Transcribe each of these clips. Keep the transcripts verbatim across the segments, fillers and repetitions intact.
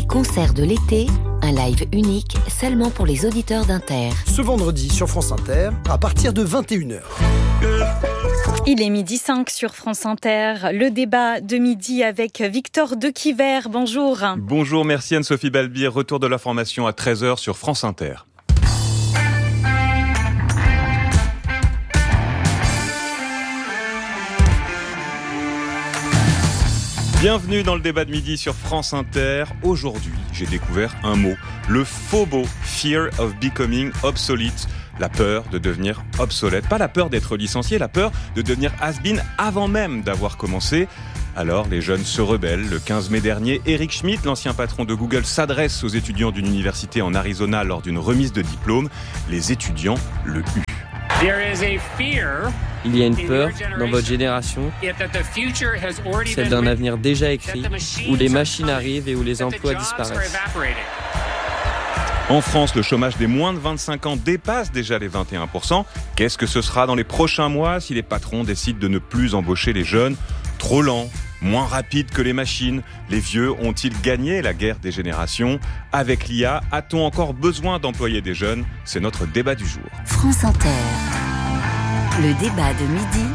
Les concerts de l'été, un live unique seulement pour les auditeurs d'Inter. Ce vendredi sur France Inter, à partir de vingt et une heures. Il est midi cinq sur France Inter. Le débat de midi avec Victor Dequiver. Bonjour. Bonjour, merci Anne-Sophie Balbir. Retour de l'information à treize heures sur France Inter. Bienvenue dans le débat de midi sur France Inter. Aujourd'hui, j'ai découvert un mot, le FOBO, Fear of Becoming Obsolete. La peur de devenir obsolète. Pas la peur d'être licencié, la peur de devenir has-been avant même d'avoir commencé. Alors, les jeunes se rebellent. Le quinze mai dernier, Eric Schmidt, l'ancien patron de Google, s'adresse aux étudiants d'une université en Arizona lors d'une remise de diplôme. Les étudiants le huent. Il y a une peur dans votre génération, celle d'un avenir déjà écrit, où les machines arrivent et où les emplois disparaissent. En France, le chômage des moins de vingt-cinq ans dépasse déjà les vingt et un pour cent. Qu'est-ce que ce sera dans les prochains mois si les patrons décident de ne plus embaucher les jeunes ? Trop lent, moins rapide que les machines. Les vieux ont-ils gagné la guerre des générations ? Avec l'I A, a-t-on encore besoin d'employer des jeunes ? C'est notre débat du jour. France Inter. Le débat de midi.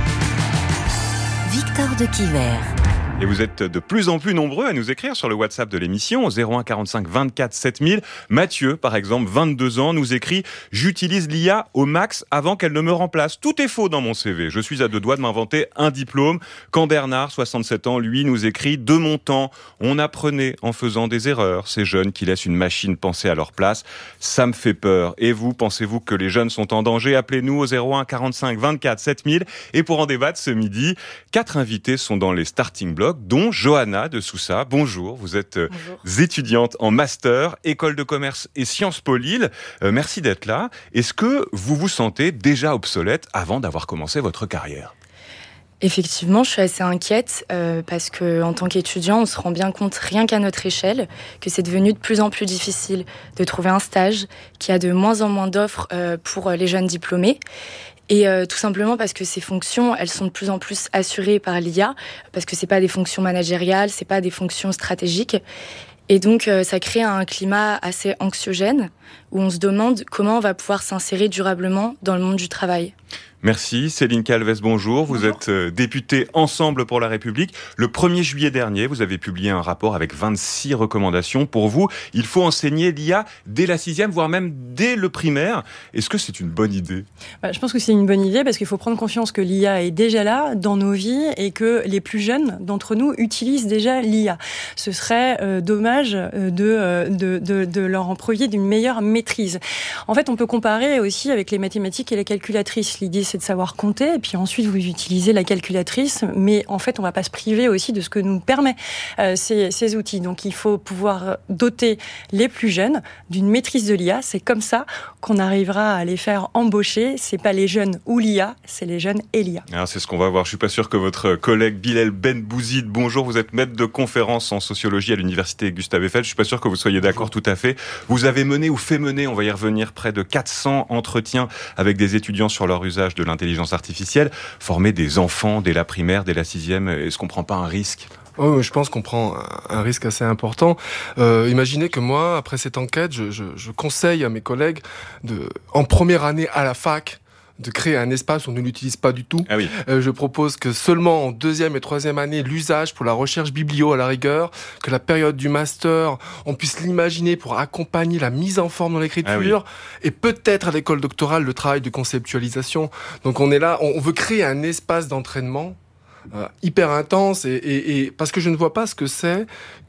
Victor Dequiver. Et vous êtes de plus en plus nombreux à nous écrire sur le WhatsApp de l'émission, au zéro un quarante-cinq vingt-quatre sept mille. Mathieu, par exemple, vingt-deux ans, nous écrit « J'utilise l'I A au max avant qu'elle ne me remplace. Tout est faux dans mon C V. Je suis à deux doigts de m'inventer un diplôme. » Quand Bernard, soixante-sept ans, lui, nous écrit « De mon temps, on apprenait en faisant des erreurs. Ces jeunes qui laissent une machine penser à leur place. Ça me fait peur. Et vous, pensez-vous que les jeunes sont en danger ? Appelez-nous au zéro un quarante-cinq vingt-quatre sept mille. » Et pour en débattre ce midi, quatre invités sont dans les starting blocks, dont Johanna de Sousa. Bonjour, vous êtes Bonjour. étudiante en master, école de commerce et Sciences Po Lille. Euh, merci d'être là. Est-ce que vous vous sentez déjà obsolète avant d'avoir commencé votre carrière ? Effectivement, je suis assez inquiète euh, parce qu'en tant qu'étudiant, on se rend bien compte, rien qu'à notre échelle, que c'est devenu de plus en plus difficile de trouver un stage, qu'il y a de moins en moins d'offres euh, pour les jeunes diplômés. Et euh, tout simplement parce que ces fonctions, elles sont de plus en plus assurées par l'I A, parce que c'est pas des fonctions managériales, c'est pas des fonctions stratégiques. Et donc, euh, ça crée un climat assez anxiogène, où on se demande comment on va pouvoir s'insérer durablement dans le monde du travail. Merci. Céline Calves, bonjour. Vous bonjour. êtes députée Ensemble pour la République. Le premier juillet dernier, vous avez publié un rapport avec vingt-six recommandations. Pour vous, il faut enseigner l'I A dès la sixième, voire même dès le primaire. Est-ce que c'est une bonne idée ? Bah, je pense que c'est une bonne idée parce qu'il faut prendre conscience que l'I A est déjà là dans nos vies et que les plus jeunes d'entre nous utilisent déjà l'I A. Ce serait euh, dommage de, de, de, de leur en priver d'une meilleure maîtrise. En fait, on peut comparer aussi avec les mathématiques et les calculatrices. L'idée, c'est de savoir compter, et puis ensuite vous utilisez la calculatrice, mais en fait on ne va pas se priver aussi de ce que nous permet euh, ces, ces outils. Donc il faut pouvoir doter les plus jeunes d'une maîtrise de l'I A. C'est comme ça qu'on arrivera à les faire embaucher. C'est pas les jeunes ou l'I A, c'est les jeunes et l'I A. Alors c'est ce qu'on va voir. Je suis pas sûr que votre collègue Bilal Benbouzid, bonjour, vous êtes maître de conférence en sociologie à l'université Gustave Eiffel. Je suis pas sûr que vous soyez d'accord tout à fait. Vous avez mené ou fait mener, on va y revenir, près de quatre cents entretiens avec des étudiants sur leur usage de l'intelligence artificielle. Former des enfants dès la primaire, dès la sixième, est-ce qu'on prend pas un risque ? Oh, je pense qu'on prend un risque assez important. Euh, imaginez que moi, après cette enquête, je, je, je conseille à mes collègues, de, en première année à la fac, de créer un espace où on ne l'utilise pas du tout. Ah oui. Euh, je propose que seulement en deuxième et troisième année, l'usage pour la recherche biblio à la rigueur, que la période du master, on puisse l'imaginer pour accompagner la mise en forme dans l'écriture, ah oui. Et peut-être à l'école doctorale, le travail de conceptualisation. Donc on est là, on veut créer un espace d'entraînement euh, hyper intense, et, et, et parce que je ne vois pas ce que c'est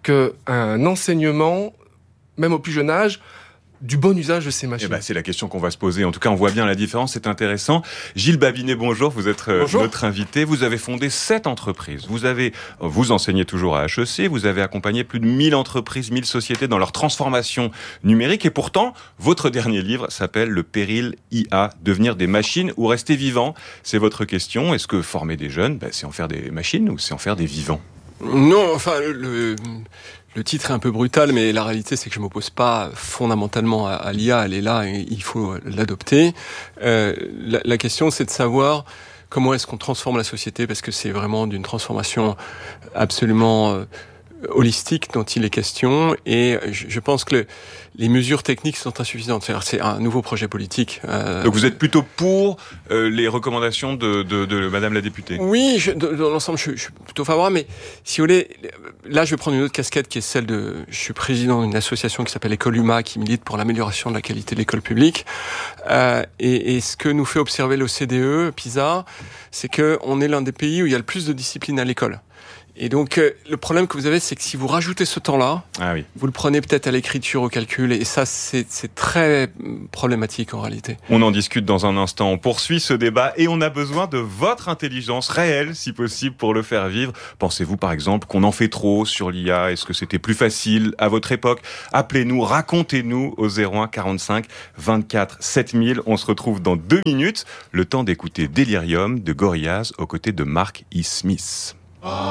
qu'un enseignement, même au plus jeune âge, du bon usage de ces machines. Eh ben, c'est la question qu'on va se poser. En tout cas, on voit bien la différence, c'est intéressant. Gilles Babinet, bonjour, vous êtes bonjour. Notre invité. Vous avez fondé sept entreprises. Vous avez, vous enseignez toujours à H E C, vous avez accompagné plus de mille entreprises, mille sociétés dans leur transformation numérique. Et pourtant, votre dernier livre s'appelle « Le péril I A, devenir des machines ou rester vivants ». C'est votre question. Est-ce que former des jeunes, ben, c'est en faire des machines ou c'est en faire des vivants ? Non, enfin, le... Le titre est un peu brutal, mais la réalité, c'est que je ne m'oppose pas fondamentalement à, à l'I A. Elle est là et il faut l'adopter. Euh, la, la question, c'est de savoir comment est-ce qu'on transforme la société, parce que c'est vraiment d'une transformation absolument holistique dont il est question, et je, je pense que le, les mesures techniques sont insuffisantes. C'est-à-dire, c'est un nouveau projet politique. Euh, Donc vous êtes plutôt pour euh, les recommandations de, de, de Madame la députée? Oui, je, dans l'ensemble, je, je suis plutôt favorable, mais si vous voulez, là, je vais prendre une autre casquette qui est celle de... Je suis président d'une association qui s'appelle École Huma, qui milite pour l'amélioration de la qualité de l'école publique. Euh, et, et ce que nous fait observer l'O C D E, PISA, c'est que on est l'un des pays où il y a le plus de discipline à l'école. Et donc, euh, le problème que vous avez, c'est que si vous rajoutez ce temps-là, ah oui. vous le prenez peut-être à l'écriture, au calcul, et ça, c'est, c'est très problématique en réalité. On en discute dans un instant. On poursuit ce débat et on a besoin de votre intelligence réelle, si possible, pour le faire vivre. Pensez-vous, par exemple, qu'on en fait trop sur l'I A? Est-ce que c'était plus facile à votre époque? Appelez-nous, racontez-nous au zéro un quarante-cinq vingt-quatre sept mille. On se retrouve dans deux minutes. Le temps d'écouter Delirium de Gorillaz aux côtés de Mark E. Smith.